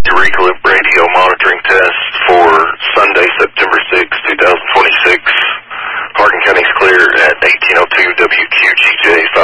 Eureka Loop radio monitoring test for Sunday, September 6, 2026. Hardin County's clear at 1802 WQGJ